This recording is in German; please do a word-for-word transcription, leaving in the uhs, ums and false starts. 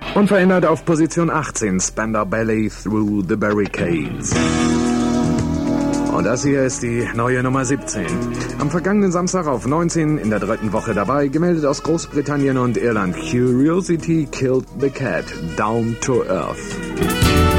Unverändert auf Position achtzehn, Spandau Ballet, Through the Barricades. Und das hier ist die neue Nummer siebzehn. Am vergangenen Samstag auf neunzehn, in der dritten Woche dabei, gemeldet aus Großbritannien und Irland. Curiosity Killed the Cat, Down to Earth.